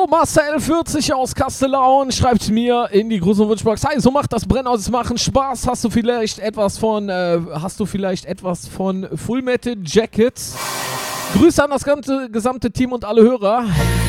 Marcel 40 aus Kastellaun schreibt mir in die Gruß- und Wunschbox: Hi, so macht das Brennholz machen Spaß. Hast du vielleicht etwas von Full Metal Jacket? Grüße an das gesamte Team und alle Hörer.